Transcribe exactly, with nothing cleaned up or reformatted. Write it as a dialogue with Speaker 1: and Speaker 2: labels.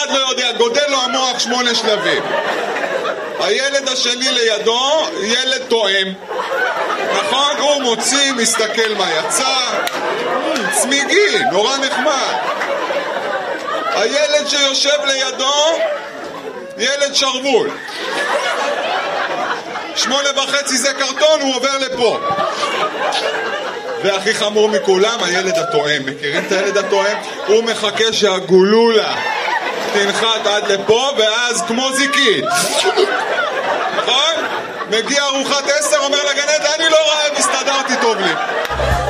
Speaker 1: אחד לא יודע, גודל לו המוח שמונה שלבים. הילד השני לידו, ילד תואם. נכון? הוא מוציא, מסתכל מה יצא. צמיגי, נורא נחמד. הילד שיושב לידו, ילד שרבול. שמונה וחצי זה קרטון, הוא עובר לפה. והכי חמור מכולם, הילד התואם. מכירים את הילד התואם? הוא מחכה שהגולולה תנחת עד לפה, ואז כמו זיקית. נכון? מגיע ארוחת עשר, אומר לגננת, אני לא רעב, הסתדרתי טוב לי.